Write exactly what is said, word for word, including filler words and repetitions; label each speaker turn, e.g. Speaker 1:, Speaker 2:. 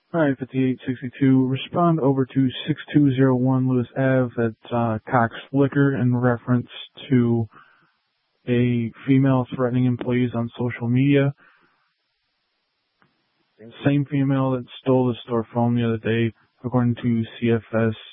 Speaker 1: Hi, fifty-eight sixty-two. Respond over to six two zero one Lewis Avenue at uh, Cox Liquor in reference to a female threatening employees on social media. Same female that stole the store phone the other day, according to C F S